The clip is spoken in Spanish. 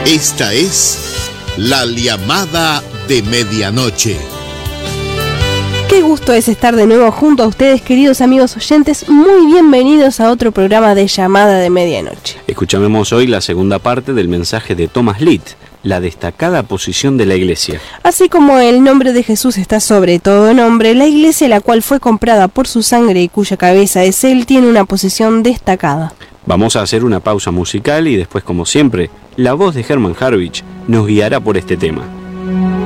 Esta es la llamada de medianoche. Qué gusto es estar de nuevo junto a ustedes, queridos amigos oyentes. Muy bienvenidos a otro programa de Llamada de Medianoche. Escuchamos hoy la segunda parte del mensaje de Thomas Litt, la destacada posición de la Iglesia. Así como el nombre de Jesús está sobre todo nombre, la Iglesia, la cual fue comprada por su sangre y cuya cabeza es Él, tiene una posición destacada. Vamos a hacer una pausa musical y después, como siempre, la voz de Hermann Harwich nos guiará por este tema.